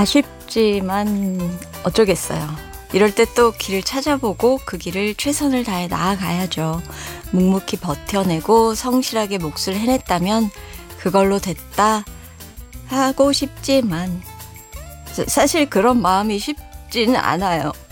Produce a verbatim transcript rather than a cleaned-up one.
아쉽지만 어쩌겠어요. 이럴 때 또 길을 찾아보고 그 길을 최선을 다해 나아가야죠. 묵묵히 버텨내고 성실하게 몫을 해냈다면 그걸로 됐다 하고 싶지만 사실 그런 마음이 쉽지는 않아요.